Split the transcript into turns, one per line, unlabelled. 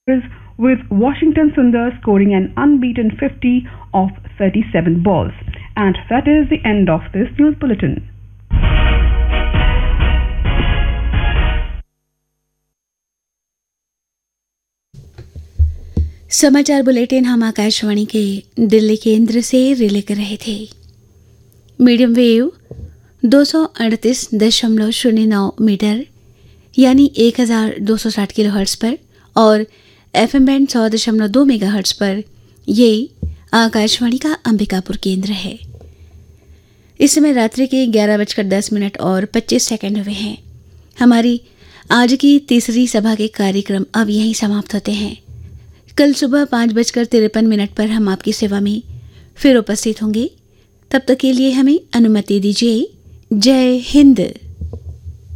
with Washington Sundar scoring an unbeaten 50 of 37 balls. And that is the end of this news bulletin.
समाचार bulletin हम आकाशवाणी के दिल्ली केंद्र से relay कर रहे थे। मीडियम वेव 238.09 मीटर यानी 1260 किलोहर्ट्ज़ पर और एफएम बैंड 100.2 मेगाहर्ट्ज़ पर ये आकाशवाणी का अंबिकापुर केंद्र है। इस समय रात्रि के 11:10 और 25 सेकंड हुए हैं। हमारी आज की तीसरी सभा के कार्यक्रम अब यहीं समाप्त होते हैं। कल सुबह 5:53 पर हम आपकी सेवा में फिर उपस्थित होंगे। तब तक के लिए हमें अनुमति दीजिए। जय हिंद।